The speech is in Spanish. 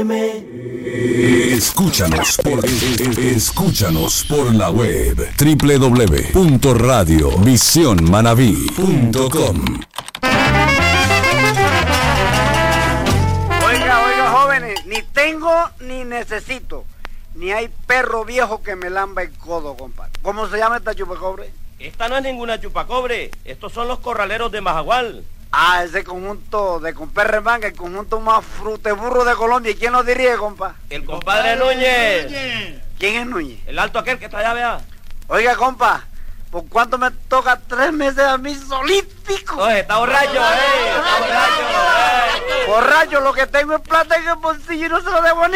Escúchanos por la web www.radiovisionmanaví.com. Oiga, jóvenes, ni tengo ni necesito. Ni hay perro viejo que me lamba el codo, compadre. ¿Cómo se llama esta chupacobre? Esta no es ninguna chupacobre. Estos son los corraleros de Majagual. Ah, ese conjunto de Comperremanga, el conjunto más fruteburro de Colombia. ¿Y quién lo dirige, compa? El compadre Núñez. ¿Quién es Núñez? El alto aquel que está allá, vea. Oiga, compa, ¿por cuánto me toca 3 meses a mí solítico? Oye, está borracho, está borracho. Borracho, lo que tengo es plata en el bolsillo y no se lo debo ni